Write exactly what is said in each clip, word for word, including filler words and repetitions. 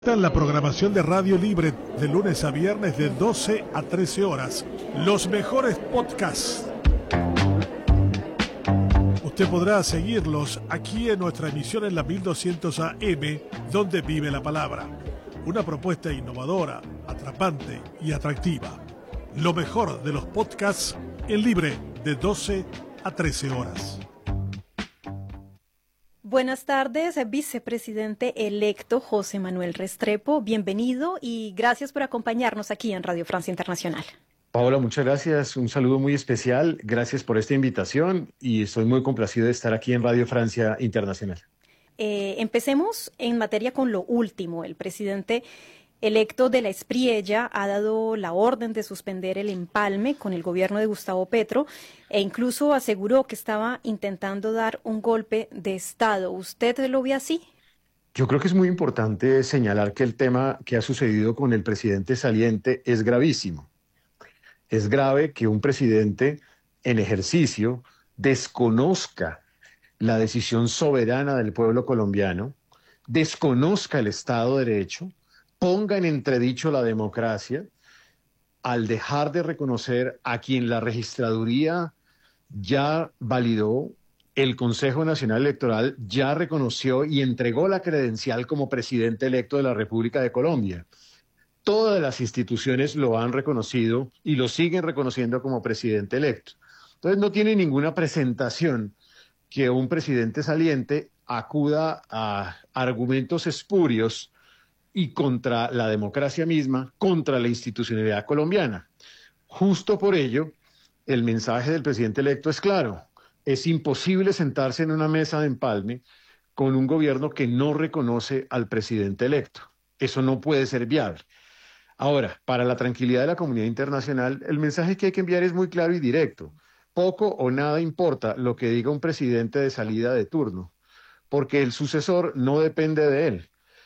Esta es la programación de Radio Libre de lunes a viernes de doce a trece horas. Los mejores podcasts. Usted podrá seguirlos aquí en nuestra emisión en la mil doscientos A M, donde vive la palabra. Una propuesta innovadora, atrapante y atractiva. Lo mejor de los podcasts en Libre de doce a trece horas. Buenas tardes, vicepresidente electo José Manuel Restrepo. Bienvenido y gracias por acompañarnos aquí en Radio Francia Internacional. Paola, muchas gracias. Un saludo muy especial. Gracias por esta invitación y estoy muy complacido de estar aquí en Radio Francia Internacional. Eh, empecemos en materia con lo último. El presidente electo de la Espriella ha dado la orden de suspender el empalme con el gobierno de Gustavo Petro e incluso aseguró que estaba intentando dar un golpe de Estado. ¿Usted lo ve así? Yo creo que es muy importante señalar que el tema que ha sucedido con el presidente saliente es gravísimo. Es grave que un presidente en ejercicio desconozca la decisión soberana del pueblo colombiano, desconozca el Estado de Derecho, ponga en entredicho la democracia al dejar de reconocer a quien la registraduría ya validó, el Consejo Nacional Electoral ya reconoció y entregó la credencial como presidente electo de la República de Colombia. Todas las instituciones lo han reconocido y lo siguen reconociendo como presidente electo. Entonces no tiene ninguna presentación que un presidente saliente acuda a argumentos espurios y contra la democracia misma, contra la institucionalidad colombiana. Justo por ello, el mensaje del presidente electo es claro. Es imposible sentarse en una mesa de empalme con un gobierno que no reconoce al presidente electo. Eso no puede ser viable. Ahora, para la tranquilidad de la comunidad internacional, el mensaje que hay que enviar es muy claro y directo. Poco o nada importa lo que diga un presidente de salida de turno, porque el sucesor no depende de él.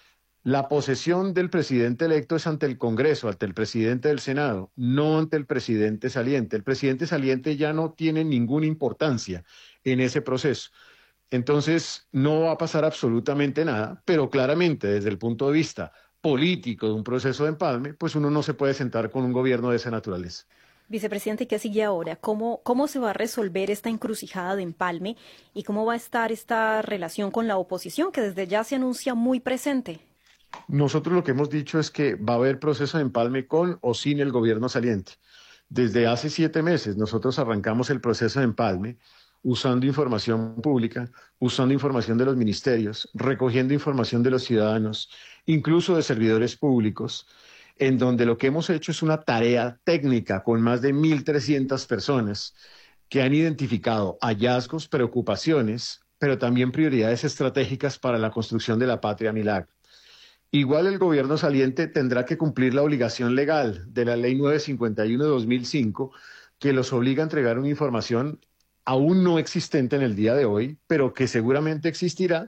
La posesión del presidente electo es ante el Congreso, ante el presidente del Senado, no ante el presidente saliente. El presidente saliente ya no tiene ninguna importancia en ese proceso. Entonces, no va a pasar absolutamente nada, pero claramente desde el punto de vista político de un proceso de empalme, pues uno no se puede sentar con un gobierno de esa naturaleza. Vicepresidente, ¿qué sigue ahora? ¿Cómo, cómo se va a resolver esta encrucijada de empalme y cómo va a estar esta relación con la oposición que desde ya se anuncia muy presente? Nosotros lo que hemos dicho es que va a haber proceso de empalme con o sin el gobierno saliente. Desde hace siete meses nosotros arrancamos el proceso de empalme usando información pública, usando información de los ministerios, recogiendo información de los ciudadanos, incluso de servidores públicos, en donde lo que hemos hecho es una tarea técnica con más de mil trescientas personas que han identificado hallazgos, preocupaciones, pero también prioridades estratégicas para la construcción de la patria milagro. Igual el gobierno saliente tendrá que cumplir la obligación legal de la ley novecientos cincuenta y uno de dos mil cinco, que los obliga a entregar una información aún no existente en el día de hoy, pero que seguramente existirá,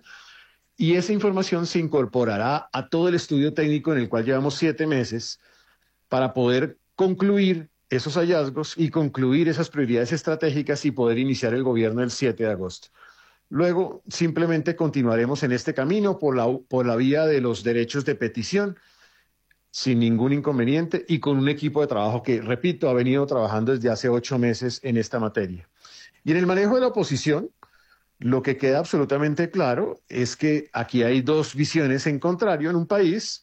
y esa información se incorporará a todo el estudio técnico en el cual llevamos siete meses para poder concluir esos hallazgos y concluir esas prioridades estratégicas y poder iniciar el gobierno el siete de agosto. Luego, simplemente continuaremos en este camino por la, por la vía de los derechos de petición, sin ningún inconveniente y con un equipo de trabajo que, repito, ha venido trabajando desde hace ocho meses en esta materia. Y en el manejo de la oposición, lo que queda absolutamente claro es que aquí hay dos visiones en contrario en un país.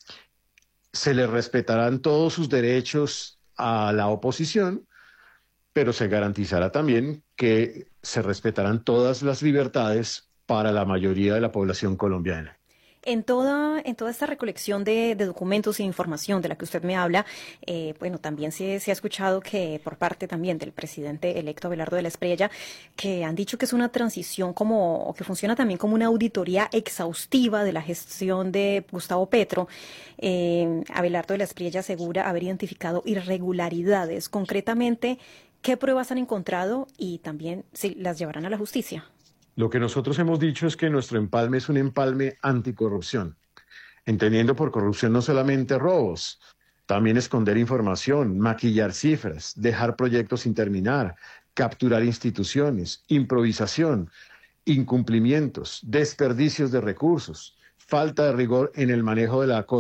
Se le respetarán todos sus derechos a la oposición, pero se garantizará también que se respetarán todas las libertades para la mayoría de la población colombiana. En toda, en toda esta recolección de, de documentos e información de la que usted me habla, eh, bueno, también se, se ha escuchado que por parte también del presidente electo Abelardo de la Espriella, que han dicho que es una transición como, o que funciona también como una auditoría exhaustiva de la gestión de Gustavo Petro. Eh, Abelardo de la Espriella asegura haber identificado irregularidades. Concretamente, ¿qué pruebas han encontrado y también si las llevarán a la justicia? Lo que nosotros hemos dicho es que nuestro empalme es un empalme anticorrupción, entendiendo por corrupción no solamente robos, también esconder información, maquillar cifras, dejar proyectos sin terminar, capturar instituciones, improvisación, incumplimientos, desperdicios de recursos, falta de rigor en el manejo de la cosa.